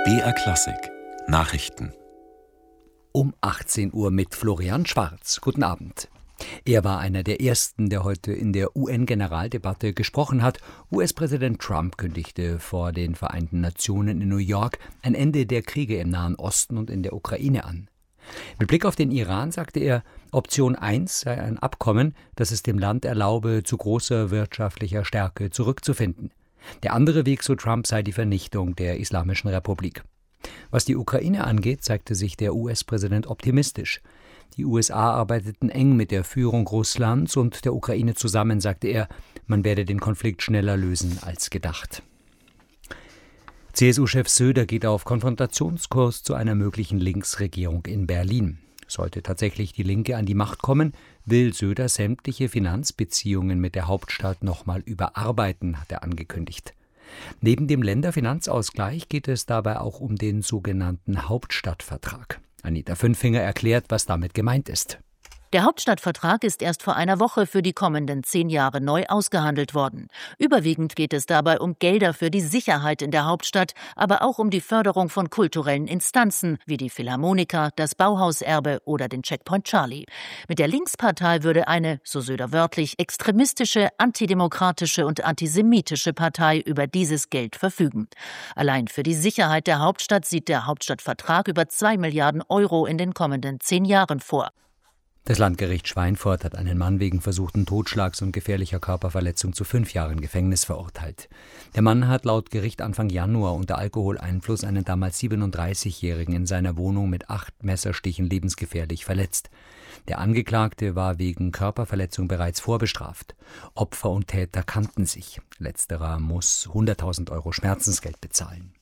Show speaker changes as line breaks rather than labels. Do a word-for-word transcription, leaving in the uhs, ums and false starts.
B R Klassik Nachrichten
Um achtzehn Uhr mit Florian Schwarz. Guten Abend. Er war einer der Ersten, der heute in der U N-Generaldebatte gesprochen hat. U S-Präsident Trump kündigte vor den Vereinten Nationen in New York ein Ende der Kriege im Nahen Osten und in der Ukraine an. Mit Blick auf den Iran sagte er, Option eins sei ein Abkommen, das es dem Land erlaube, zu großer wirtschaftlicher Stärke zurückzufinden. Der andere Weg, so Trump, sei die Vernichtung der Islamischen Republik. Was die Ukraine angeht, zeigte sich der U S-Präsident optimistisch. Die U S A arbeiteten eng mit der Führung Russlands und der Ukraine zusammen, sagte er, man werde den Konflikt schneller lösen als gedacht. C S U-Chef Söder geht auf Konfrontationskurs zu einer möglichen Linksregierung in Berlin. Sollte tatsächlich die Linke an die Macht kommen, will Söder sämtliche Finanzbeziehungen mit der Hauptstadt nochmal überarbeiten, hat er angekündigt. Neben dem Länderfinanzausgleich geht es dabei auch um den sogenannten Hauptstadtvertrag. Anita Fünfinger erklärt, was damit gemeint ist.
Der Hauptstadtvertrag ist erst vor einer Woche für die kommenden zehn Jahre neu ausgehandelt worden. Überwiegend geht es dabei um Gelder für die Sicherheit in der Hauptstadt, aber auch um die Förderung von kulturellen Instanzen wie die Philharmoniker, das Bauhauserbe oder den Checkpoint Charlie. Mit der Linkspartei würde eine, so Söder wörtlich, extremistische, antidemokratische und antisemitische Partei über dieses Geld verfügen. Allein für die Sicherheit der Hauptstadt sieht der Hauptstadtvertrag über zwei Milliarden Euro in den kommenden zehn Jahren vor.
Das Landgericht Schweinfurt hat einen Mann wegen versuchten Totschlags und gefährlicher Körperverletzung zu fünf Jahren Gefängnis verurteilt. Der Mann hat laut Gericht Anfang Januar unter Alkoholeinfluss einen damals siebenunddreißigjährigen in seiner Wohnung mit acht Messerstichen lebensgefährlich verletzt. Der Angeklagte war wegen Körperverletzung bereits vorbestraft. Opfer und Täter kannten sich. Letzterer muss hunderttausend Euro Schmerzensgeld bezahlen.